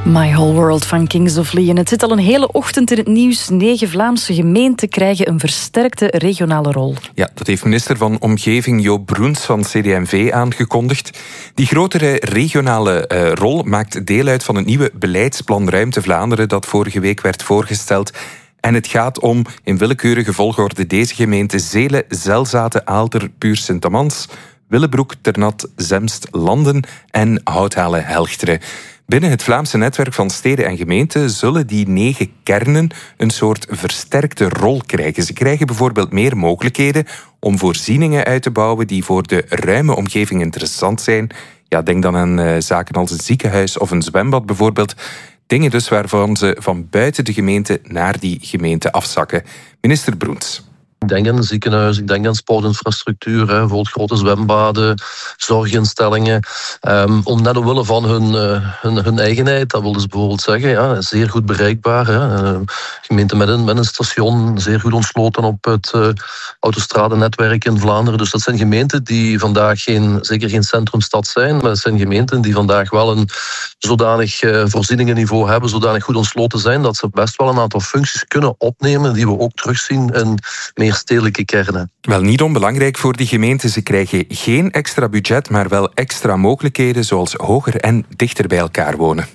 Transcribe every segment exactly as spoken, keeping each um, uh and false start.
My Whole World van Kings of Leon. Het zit al een hele ochtend in het nieuws. Negen Vlaamse gemeenten krijgen een versterkte regionale rol. Ja, dat heeft minister van Omgeving Joop Broens van C D M V aangekondigd. Die grotere regionale uh, rol maakt deel uit van het nieuwe beleidsplan Ruimte Vlaanderen dat vorige week werd voorgesteld. En het gaat om, in willekeurige volgorde, deze gemeenten Zelen, Zelzaten, Aalter, Puur Sint-Amans, Willebroek, Ternat, Zemst, Landen en Houthalen-Helchteren. Binnen het Vlaamse netwerk van steden en gemeenten zullen die negen kernen een soort versterkte rol krijgen. Ze krijgen bijvoorbeeld meer mogelijkheden om voorzieningen uit te bouwen die voor de ruime omgeving interessant zijn. Ja, denk dan aan uh, zaken als een ziekenhuis of een zwembad bijvoorbeeld. Dingen dus waarvan ze van buiten de gemeente naar die gemeente afzakken. Minister Broens. Ik denk aan een ziekenhuis, ik denk aan sportinfrastructuur, hè, bijvoorbeeld grote zwembaden, zorginstellingen. Um, om net omwille van hun, uh, hun, hun eigenheid, dat wil dus bijvoorbeeld zeggen, ja, zeer goed bereikbaar. Hè. Uh, gemeente met een, met een station, zeer goed ontsloten op het uh, autostradennetwerk in Vlaanderen. Dus dat zijn gemeenten die vandaag geen, zeker geen centrumstad zijn, maar dat zijn gemeenten die vandaag wel een zodanig uh, voorzieningenniveau hebben, zodanig goed ontsloten zijn, dat ze best wel een aantal functies kunnen opnemen die we ook terugzien in meer stedelijke kernen. Wel niet onbelangrijk voor die gemeenten. Ze krijgen geen extra budget, maar wel extra mogelijkheden, zoals hoger en dichter bij elkaar wonen.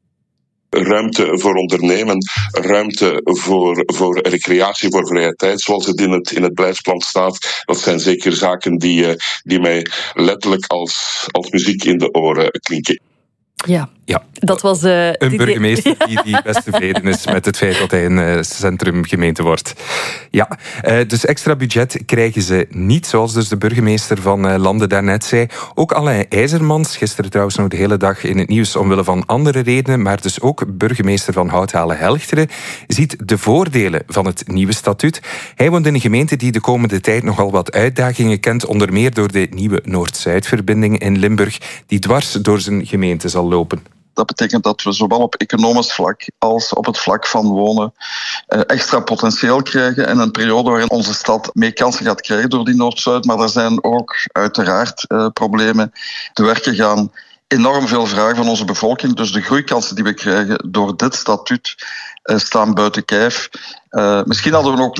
Ruimte voor ondernemen, ruimte voor, voor recreatie, voor vrije tijd, zoals het in het, in het beleidsplan staat. Dat zijn zeker zaken die, die mij letterlijk als, als muziek in de oren klinken. Ja, ja. Dat was uh, een die burgemeester die, die best tevreden is met het feit dat hij een uh, centrumgemeente wordt. Ja, uh, dus extra budget krijgen ze niet, zoals dus de burgemeester van uh, Landen daarnet zei. Ook Alain IJzermans, gisteren trouwens nog de hele dag in het nieuws omwille van andere redenen, maar dus ook burgemeester van Houthalen-Helchteren, ziet de voordelen van het nieuwe statuut. Hij woont in een gemeente die de komende tijd nogal wat uitdagingen kent, onder meer door de nieuwe Noord-Zuid-verbinding in Limburg, die dwars door zijn gemeente zal lopen. Dat betekent dat we zowel op economisch vlak als op het vlak van wonen extra potentieel krijgen in een periode waarin onze stad meer kansen gaat krijgen door die Noord-Zuid. Maar er zijn ook uiteraard uh, problemen te werken gaan. Enorm veel vragen van onze bevolking. Dus de groeikansen die we krijgen door dit statuut uh, staan buiten kijf. Uh, misschien hadden we ook